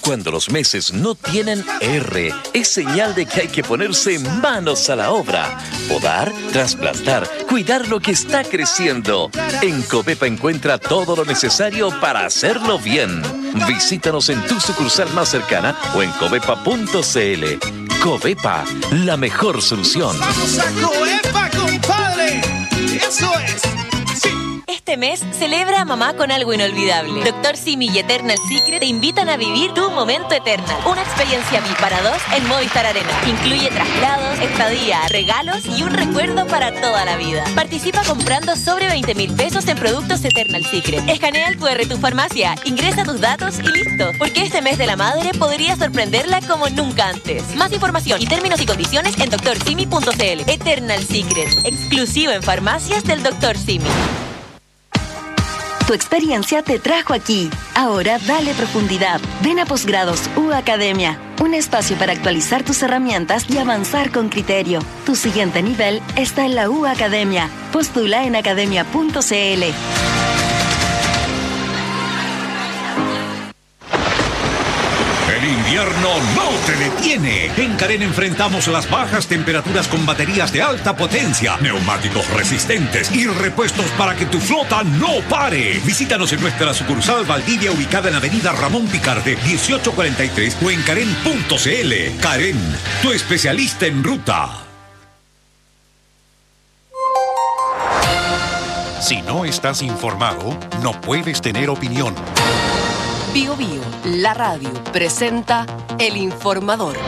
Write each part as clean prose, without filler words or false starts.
Cuando los meses no tienen R, es señal de que hay que ponerse manos a la obra. Podar, trasplantar, cuidar lo que está creciendo. En Covepa encuentra todo lo necesario para hacerlo bien. Visítanos en tu sucursal más cercana o en covepa.cl. Covepa, la mejor solución. ¡Vamos a Covepa, compadre! ¡Eso es! Este mes celebra a mamá con algo inolvidable. Dr. Simi y Eternal Secret te invitan a vivir tu momento Eternal. Una experiencia VIP para dos en Movistar Arena. Incluye traslados, estadía, regalos y un recuerdo para toda la vida. Participa comprando sobre 20,000 pesos en productos Eternal Secret. Escanea el QR de tu farmacia, ingresa tus datos y listo. Porque este mes de la madre podría sorprenderla como nunca antes. Más información y términos y condiciones en drsimi.cl. Eternal Secret, exclusivo en farmacias del Dr. Simi. Tu experiencia te trajo aquí. Ahora dale profundidad. Ven a Posgrados U Academia. Un espacio para actualizar tus herramientas y avanzar con criterio. Tu siguiente nivel está en la U Academia. Postula en academia.cl. El invierno no te detiene. En Carén enfrentamos las bajas temperaturas con baterías de alta potencia, neumáticos resistentes y repuestos para que tu flota no pare. Visítanos en nuestra sucursal Valdivia, ubicada en Avenida Ramón Picarte, 1843 o en Carén.cl. Carén, tu especialista en ruta. Si no estás informado, no puedes tener opinión. Bio Bio, la radio, presenta El Informador.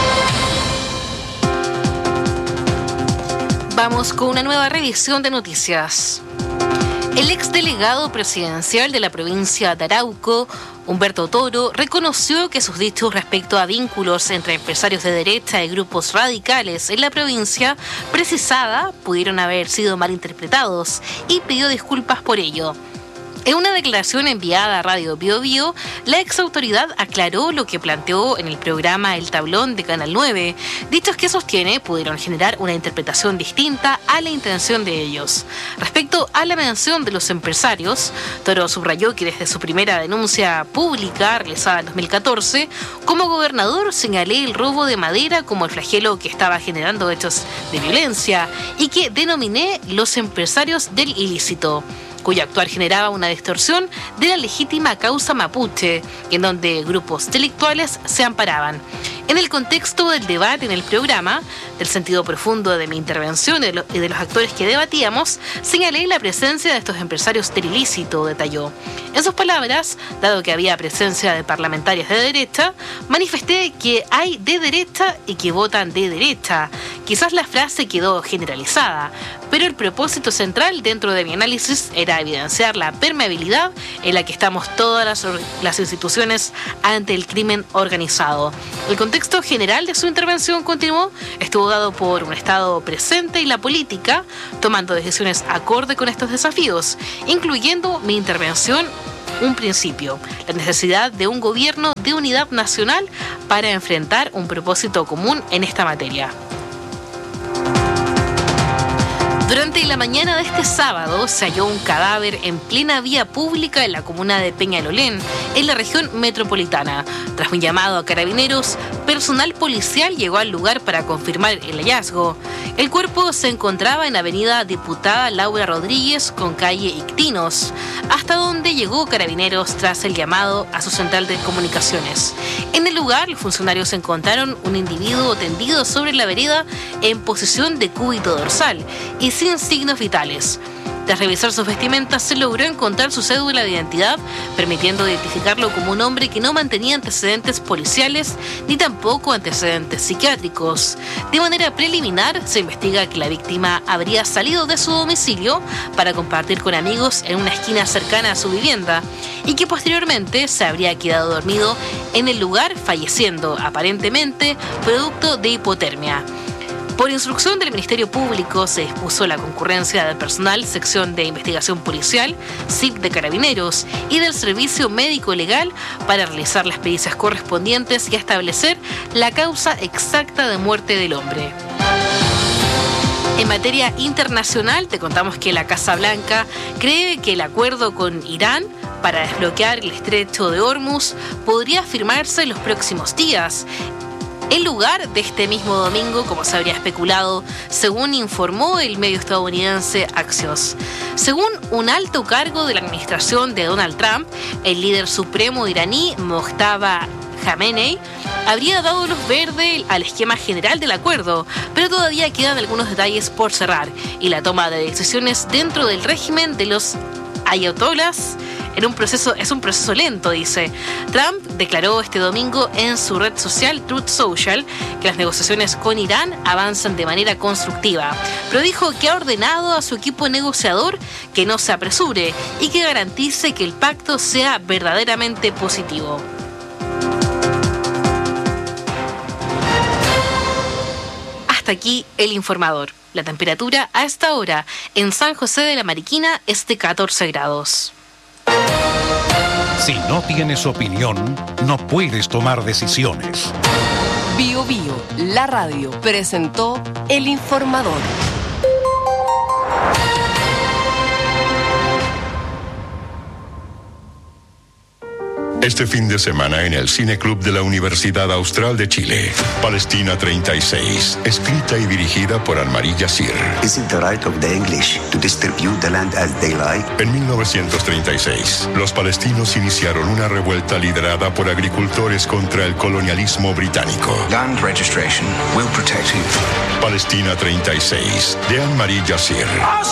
Vamos con una nueva revisión de noticias. El exdelegado presidencial de la provincia de Arauco, Humberto Toro, reconoció que sus dichos respecto a vínculos entre empresarios de derecha y grupos radicales en la provincia precisada pudieron haber sido malinterpretados y pidió disculpas por ello. En una declaración enviada a Radio Bio Bio, la exautoridad aclaró lo que planteó en el programa El Tablón de Canal 9. Dichos que sostiene pudieron generar una interpretación distinta a la intención de ellos. Respecto a la mención de los empresarios, Toro subrayó que desde su primera denuncia pública realizada en 2014, como gobernador señalé el robo de madera como el flagelo que estaba generando hechos de violencia y que denominé los empresarios del ilícito, cuyo actuar generaba una distorsión de la legítima causa mapuche, en donde grupos delictuales se amparaban. En el contexto del debate en el programa, del sentido profundo de mi intervención y de los actores que debatíamos, señalé la presencia de estos empresarios del ilícito, detalló. En sus palabras, dado que había presencia de parlamentarios de derecha, manifesté que hay de derecha y que votan de derecha. Quizás la frase quedó generalizada, pero el propósito central dentro de mi análisis era evidenciar la permeabilidad en la que estamos todas las instituciones ante el crimen organizado. El contexto general de su intervención, continuó, estuvo dado por un Estado presente y la política tomando decisiones acorde con estos desafíos, incluyendo mi intervención un principio, la necesidad de un gobierno de unidad nacional para enfrentar un propósito común en esta materia. Durante la mañana de este sábado se halló un cadáver en plena vía pública en la comuna de Peñalolén, en la región metropolitana. Tras un llamado a carabineros, personal policial llegó al lugar para confirmar el hallazgo. El cuerpo se encontraba en avenida Diputada Laura Rodríguez con calle Ictinos, hasta donde llegó carabineros tras el llamado a su central de comunicaciones. En el lugar, los funcionarios encontraron un individuo tendido sobre la vereda en posición de cúbito dorsal y sin signos vitales. Tras revisar sus vestimentas, se logró encontrar su cédula de identidad, permitiendo identificarlo como un hombre que no mantenía antecedentes policiales ni tampoco antecedentes psiquiátricos. De manera preliminar, se investiga que la víctima habría salido de su domicilio para compartir con amigos en una esquina cercana a su vivienda y que posteriormente se habría quedado dormido en el lugar, falleciendo aparentemente producto de hipotermia. Por instrucción del Ministerio Público se dispuso la concurrencia del personal Sección de Investigación Policial, SIC de Carabineros y del Servicio Médico Legal para realizar las pericias correspondientes y establecer la causa exacta de muerte del hombre. En materia internacional, te contamos que la Casa Blanca cree que el acuerdo con Irán para desbloquear el estrecho de Hormuz podría firmarse en los próximos días, en lugar de este mismo domingo, como se habría especulado, según informó el medio estadounidense Axios. Según un alto cargo de la administración de Donald Trump, el líder supremo iraní, Mojtaba Khamenei, habría dado luz verde al esquema general del acuerdo, pero todavía quedan algunos detalles por cerrar y la toma de decisiones dentro del régimen de los ayatolás es un proceso lento, dice. Trump declaró este domingo en su red social Truth Social que las negociaciones con Irán avanzan de manera constructiva, pero dijo que ha ordenado a su equipo negociador que no se apresure y que garantice que el pacto sea verdaderamente positivo. Hasta aquí el informador. La temperatura a esta hora en San José de la Mariquina es de 14 grados. Si no tienes opinión, no puedes tomar decisiones. Bio Bio, la radio, presentó El Informador. Este fin de semana en el Cine Club de la Universidad Austral de Chile, Palestina 36, escrita y dirigida por Anne-Marie Yassir. Is it the right of the English to distribute the land as they like? En 1936, los palestinos iniciaron una revuelta liderada por agricultores contra el colonialismo británico. Land registration will protect you. Palestina 36, de Anne-Marie Yassir.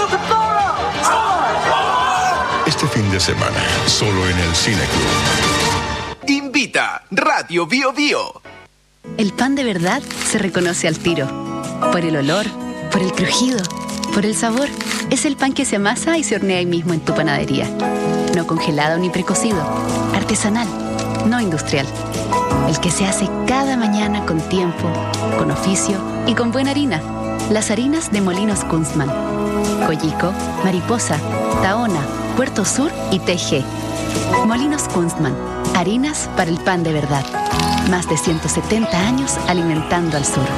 Este fin de semana, solo en el Cine Club. Invita Radio Bio Bio. El pan de verdad se reconoce al tiro. Por el olor, por el crujido, por el sabor. Es el pan que se amasa y se hornea ahí mismo en tu panadería. No congelado ni precocido. Artesanal, no industrial. El que se hace cada mañana con tiempo, con oficio y con buena harina. Las harinas de Molinos Kunstmann. Collico, Mariposa, Tahona, Puerto Sur y TG. Molinos Kunstmann. Harinas para el pan de verdad. Más de 170 años alimentando al sur.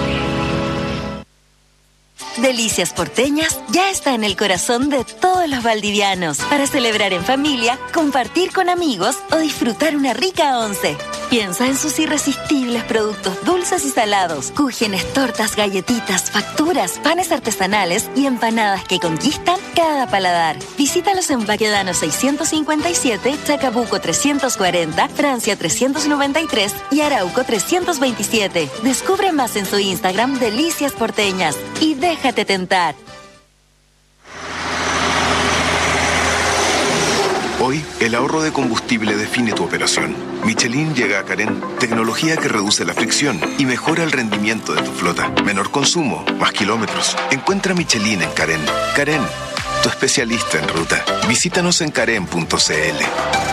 Delicias Porteñas ya está en el corazón de todos los valdivianos para celebrar en familia, compartir con amigos o disfrutar una rica once. Piensa en sus irresistibles productos dulces y salados, cúgenes, tortas, galletitas, facturas, panes artesanales y empanadas que conquistan cada paladar. Visítalos en Baquedano 657, Chacabuco 340, Francia 393 y Arauco 327. Descubre más en su Instagram Delicias Porteñas y déjate tentar. Hoy, el ahorro de combustible define tu operación. Michelin llega a Carén, tecnología que reduce la fricción y mejora el rendimiento de tu flota. Menor consumo, más kilómetros. Encuentra Michelin en Carén. Carén, tu especialista en ruta. Visítanos en carén.cl.